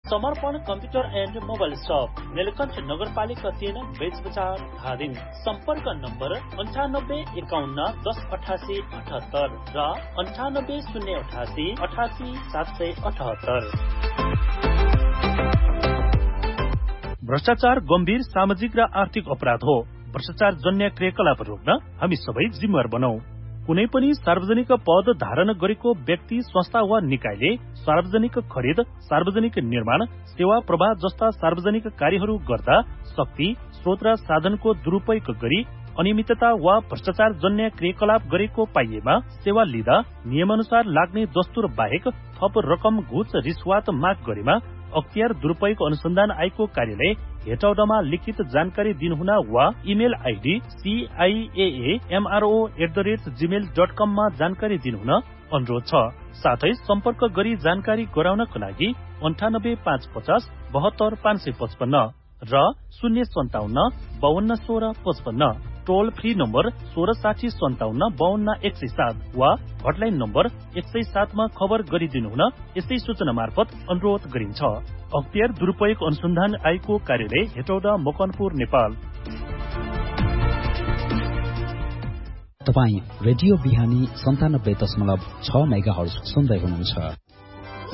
समर्पण computer and mobile शप, नीलकण्ठ नगरपालिका 3, बेच बजार धादिङ। सम्पर्क नम्बर 9851108878 र 9808888778। भ्रष्टाचार गम्भीर सामाजिक र आर्थिक अपराध हो। भ्रष्टाचार जन्य क्रियाकलाप रोक्न हामी सबै जिम्मेवार बनौं। कुनै पनि सार्वजनिक पद धारण गरेको व्यक्ति, संस्था वा निकायले सार्वजनिक खरिद, सार्वजनिक निर्माण, सेवा प्रवाह जस्ता सार्वजनिक कार्यहरू गर्दा शक्ति, स्रोत र साधनको दुरुपयोग गरी अनियमितता वा भ्रष्टाचार जन्य क्रियाकलाप गरेको पाइएमा सेवा लिँदा नियमानुसार लाग्ने दस्तुर बाहेक थप रकम, घुस, रिश्वत माग गरेमा अख्तियार दुरुपयोग अनुसन्धान आयोगको कार्यालय हेटौडामा लिखित जानकारी दिनुहुन वा इमेल आइडी ciaamro@gmail.com मा जानकारी दिनुहुन अनुरोध छ। साथै सम्पर्क गरी जानकारी गराउनका लागि 98550 72555 र 057 52 16 55, टोल फ्री नम्बर 1660 57 52 107 वा हटलाइन नम्बर 107 मा खबर गरिदिनुहुन यसै सूचना मार्फत अनुरोध गरिन्छ। अख्तियार दुरुपयोग अनुसन्धान आयोगको कार्यालय हेटौडा, मकनपुर, नेपाल। तपाई रेडियो बिहानी 97.6 मेगाहर्ज सुन्दै हुनुहुन्छ।